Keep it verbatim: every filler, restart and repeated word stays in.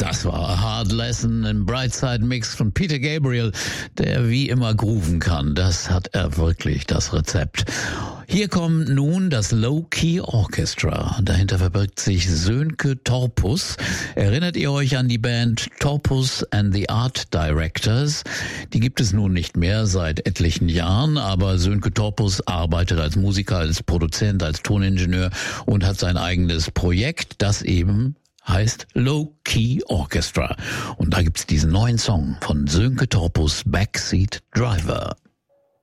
Das war A Hard Lesson im Brightside Mix von Peter Gabriel, der wie immer grooven kann. Das hat er wirklich, das Rezept. Hier kommt nun das Low Key Orchestra. Dahinter verbirgt sich Sönke Torpus. Erinnert ihr euch an die Band Torpus and the Art Directors? Die gibt es nun nicht mehr seit etlichen Jahren, aber Sönke Torpus arbeitet als Musiker, als Produzent, als Toningenieur und hat sein eigenes Projekt, das eben heißt Low Key Orchestra. Und da gibt's diesen neuen Song von Sönke Torpus, Backseat Driver.